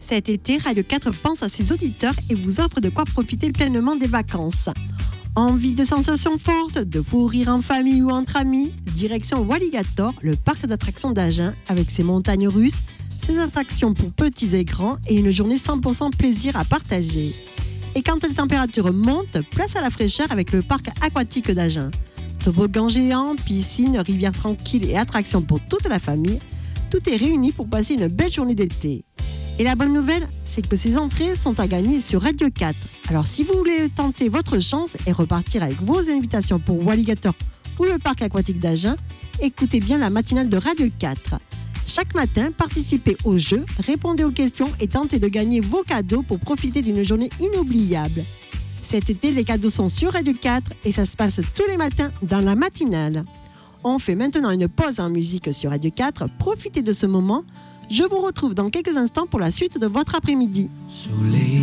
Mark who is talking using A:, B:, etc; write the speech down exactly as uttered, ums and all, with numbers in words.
A: Cet été, Radio quatre pense à ses auditeurs et vous offre de quoi profiter pleinement des vacances. Envie de sensations fortes, de fou rire en famille ou entre amis? Direction Walligator, le parc d'attractions d'Agen, avec ses montagnes russes, ses attractions pour petits et grands et une journée cent pour cent plaisir à partager. Et quand les températures montent, place à la fraîcheur avec le parc aquatique d'Agen. Toboggan géant, piscine, rivière tranquille et attractions pour toute la famille, tout est réuni pour passer une belle journée d'été. Et la bonne nouvelle, c'est que ces entrées sont à gagner sur Radio quatre. Alors si vous voulez tenter votre chance et repartir avec vos invitations pour Walligator ou le parc aquatique d'Agen, écoutez bien la matinale de Radio quatre. Chaque matin, participez au jeu, répondez aux questions et tentez de gagner vos cadeaux pour profiter d'une journée inoubliable. Cet été, les cadeaux sont sur Radio quatre et ça se passe tous les matins dans la matinale. On fait maintenant une pause en musique sur Radio quatre. Profitez de ce moment. Je vous retrouve dans quelques instants pour la suite de votre après-midi.